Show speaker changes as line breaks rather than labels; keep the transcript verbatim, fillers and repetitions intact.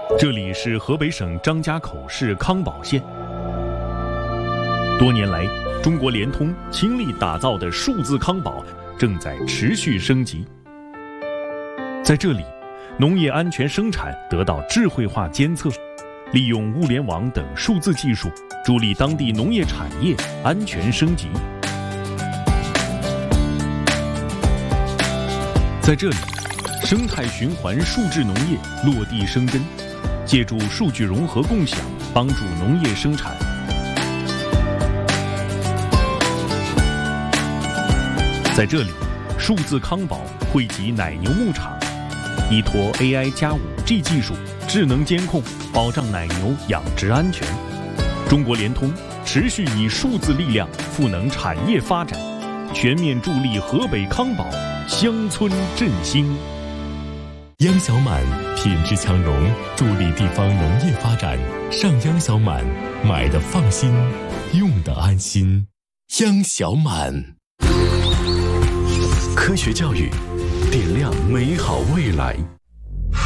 这里是河北省张家口市康保县。多年来，中国联通倾力打造的数字康保正在持续升级。在这里，农业安全生产得到智慧化监测，利用物联网等数字技术，助力当地农业产业安全升级。在这里，生态循环数字农业落地生根，借助数据融合共享，帮助农业生产。在这里，数字康保汇集奶牛牧场，依托 A I 加 五 G 技术，智能监控，保障奶牛养殖安全。中国联通持续以数字力量赋能产业发展，全面助力河北康保乡村振兴。
央小满品质强农，助力地方农业发展。上央小满，买的放心，用的安心。央小满。科学教育，点亮美好未来。